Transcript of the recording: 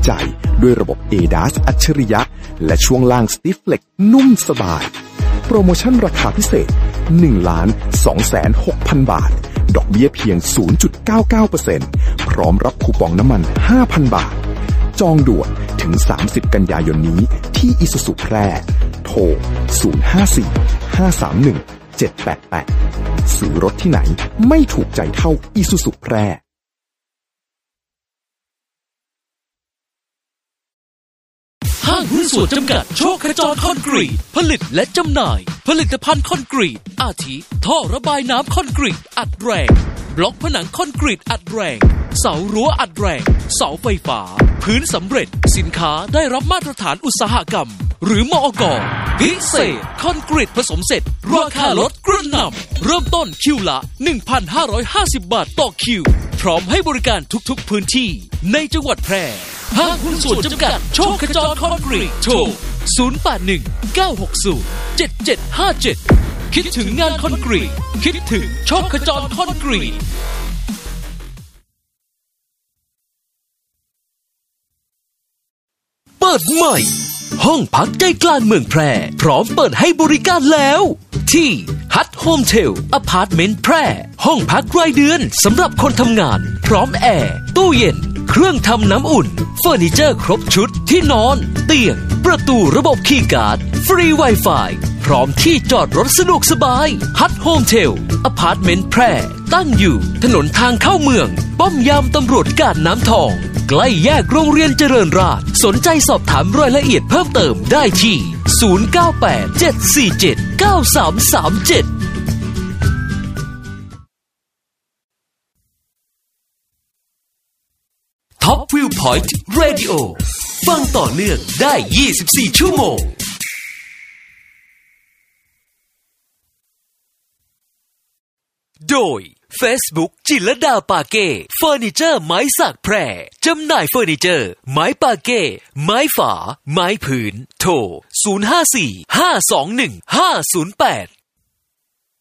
ใจด้วยระบบ ADAS อัจฉริยะและช่วงล่าง Stifflex นุ่มสบายโปรโมชั่นราคาพิเศษ 1,260,000 บาทดอกเบี้ยเพียง 0.99% พร้อมรับคูปองน้ำมัน 5,000 บาทจองด่วนถึง30กันยายนนี้ที่อิสุสุแพร่โทร 054-531-788 ซื้อรถที่ไหนไม่ถูกใจเท่าอิสุสุแพร่ห้างหุ้นส่วนจำกัดโชคขจรคอนกรีตผลิตและจำหน่ายผลิตภัณฑ์คอนกรีตอาทิท่อระบายน้ำคอนกรีตอัดแรงบล็อกผนังคอนกรีตอัดแรงเสารั้วอัดแรงเสาไฟฟ้าพื้นสำเร็จสินค้าได้รับมาตรฐานอุตสาหกรรมหรือมอก.พิเศษคอนกรีตผสมเสร็จราคาลดกระหน่ำเริ่มต้นคิวละ 1,550 บาทต่อคิวพร้อมให้บริการทุกๆพื้นที่ในจังหวัดแพร่ห้างหุ้นส่วนจำกัดโชคขจรคอนกรีตโทร 081-960-7757 คิดถึงงานคอนกรีตคิดถึงโชคขจรคอนกรีตเปิดใหม่ห้องพักใจกลางเมืองแพร่พร้อมเปิดให้บริการแล้วที่ฮัทโฮมเทลอพาร์ตเมนต์แพร่ห้องพักรายเดือนสำหรับคนทำงานพร้อมแอร์ตู้เย็นเครื่องทำน้ำอุ่นเฟอร์นิเจอร์ครบชุดที่นอนเตียงประตูระบบคีย์การ์ดฟรี Wi-Fi พร้อมที่จอดรถสะดวกสบายฮัทโฮมเทลอพาร์ตเมนต์แพร่ตั้งอยู่ถนนทางเข้าเมืองป้อมยามตำรวจกาดน้ำทองใกล้แยกโรงเรียนเจริญราษฎร์สนใจสอบถามรายละเอียดเพิ่มเติมได้ที่ 098-747-9337ท็อปวิวพอยต์เรดิโอฟังต่อเนื่องได้24ชั่วโมงโดย Facebook จิรดาปาเก้เฟอร์นิเจอร์ไม้สักแพร่จำหน่ายเฟอร์นิเจอร์ไม้ปาเก้ไม้ฝาไม้ผืนโทร 054-521-508